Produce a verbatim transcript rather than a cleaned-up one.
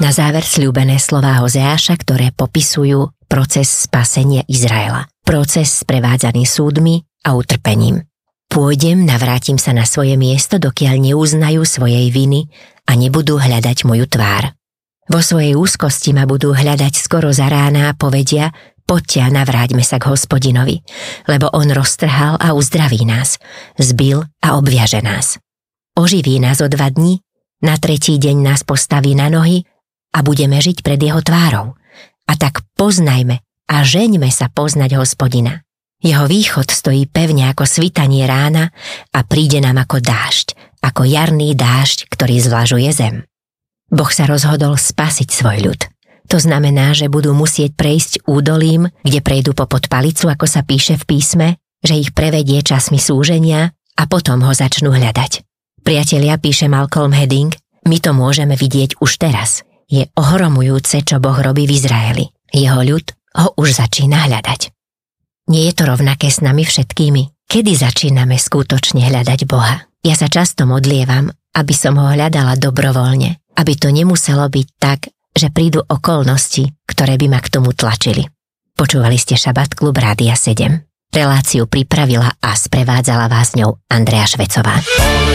Na záver sľúbené slová Hozeáša, ktoré popisujú proces spasenia Izraela. Proces sprevádzaný súdmi a utrpením. Pôjdem, navrátim sa na svoje miesto, dokiaľ neuznajú svojej viny a nebudú hľadať moju tvár. Vo svojej úzkosti ma budú hľadať skoro za rána a povedia: poďte a navráťme sa k Hospodinovi, lebo on roztrhal a uzdraví nás, zbil a obviaže nás. Oživí nás o dva dni, na tretí deň nás postaví na nohy a budeme žiť pred jeho tvárou. A tak poznajme a žeňme sa poznať Hospodina. Jeho východ stojí pevne ako svitanie rána a príde nám ako dážď, ako jarný dážď, ktorý zvlažuje zem. Boh sa rozhodol spasiť svoj ľud. To znamená, že budú musieť prejsť údolím, kde prejdú popod palicu, ako sa píše v písme, že ich prevedie časmi súženia a potom ho začnú hľadať. Priatelia, píše Malcolm Hedding, my to môžeme vidieť už teraz. Je ohromujúce, čo Boh robí v Izraeli. Jeho ľud ho už začína hľadať. Nie je to rovnaké s nami všetkými? Kedy začíname skutočne hľadať Boha? Ja sa často modlievam, aby som ho hľadala dobrovoľne, aby to nemuselo byť tak, že prídu okolnosti, ktoré by ma k tomu tlačili. Počúvali ste Šabat klub Rádia sedem. Reláciu pripravila a sprevádzala vás ňou Andrea Švecová.